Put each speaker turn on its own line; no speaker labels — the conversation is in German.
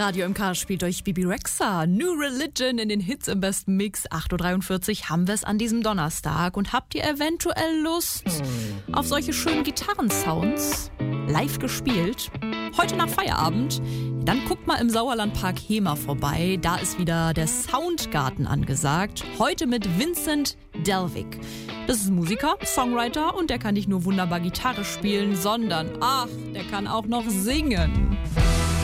Radio MK spielt euch Bebe Rexha, New Religion in den Hits im besten Mix. 8.43 Uhr haben wir es an diesem Donnerstag. Und habt ihr eventuell Lust auf solche schönen Gitarrensounds? Live gespielt? Heute nach Feierabend? Dann guckt mal im Sauerlandpark Hemer vorbei. Da ist wieder der Soundgarten angesagt. Heute mit Vincent Delvig. Das ist Musiker, Songwriter und der kann nicht nur wunderbar Gitarre spielen, sondern, der kann auch noch singen.